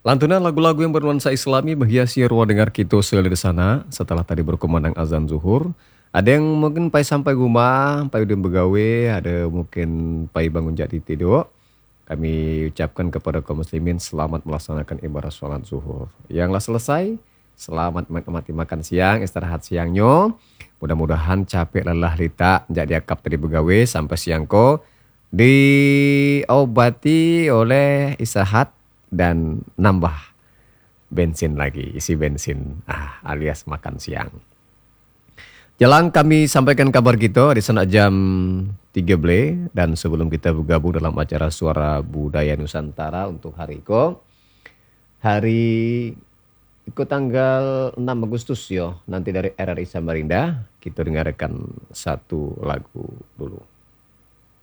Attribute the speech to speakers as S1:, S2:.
S1: Lantunan lagu-lagu yang bernuansa Islami menghiasi ruang dengar kita sekali di sana setelah tadi berkumandang azan zuhur. Ada yang mungkin pai sampai rumah, pai udah begawe, ada mungkin pai bangun jadi tidur. Kami ucapkan kepada kaum muslimin selamat melaksanakan ibadah sholat zuhur. Yang lah selesai, selamat menikmati makan siang, istirahat siangnya. Mudah-mudahan capek lelah lita jadi akap tadi begawe sampai siang ko diobati oleh istirahat dan nambah bensin lagi, isi bensin alias makan siang. Jelang kami sampaikan kabar kita di sana jam 13 dan sebelum kita bergabung dalam acara Suara Budaya Nusantara untuk hari ko. Hari itu tanggal 6 Agustus yo, nanti dari RRI Samarinda kita dengarkan satu lagu dulu.